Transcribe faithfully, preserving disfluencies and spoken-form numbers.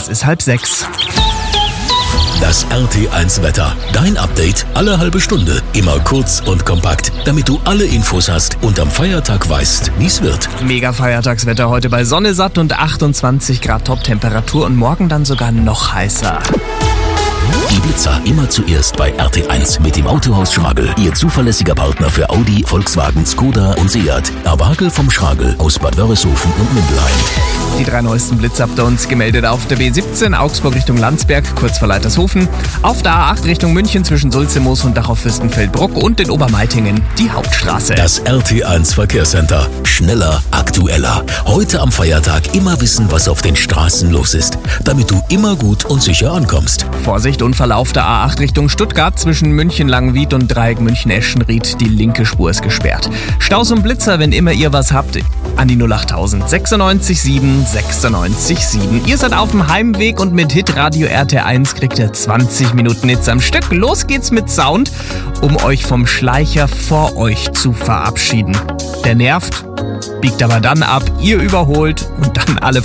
Es ist halb sechs. Das R T eins Wetter. Dein Update alle halbe Stunde. Immer kurz und kompakt, damit du alle Infos hast und am Feiertag weißt, wie es wird. Mega Feiertagswetter heute bei Sonne satt und achtundzwanzig Grad Top-Temperatur und morgen dann sogar noch heißer. Die Blitzer immer zuerst bei R T eins mit dem Autohaus Schragel. Ihr zuverlässiger Partner für Audi, Volkswagen, Skoda und Seat. Erwagel vom Schragel aus Bad Wörishofen und Mindelheim. Die drei neuesten Blitz-Updates gemeldet auf der B siebzehn Augsburg Richtung Landsberg, kurz vor Leitershofen. Auf der A acht Richtung München zwischen Sulzemoos und Dachau-Fürstenfeldbruck und in Obermeitingen die Hauptstraße. Das R T eins Verkehrscenter. Schneller, aktueller. Heute am Feiertag immer wissen, was auf den Straßen los ist, damit du immer gut und sicher ankommst. Vorsicht, Unfall auf der A acht Richtung Stuttgart zwischen München-Langenwied und Dreieck München-Eschenried. Die linke Spur ist gesperrt. Staus und Blitzer, wenn immer ihr was habt, an die null acht tausend sechsundneunzig sieben sechsundneunzig sieben. Ihr seid auf dem Heimweg und mit Hitradio R T eins kriegt ihr zwanzig Minuten Hits am Stück. Los geht's mit Sound, um euch vom Schleicher vor euch zu verabschieden. Der nervt, biegt aber dann ab, ihr überholt und dann alle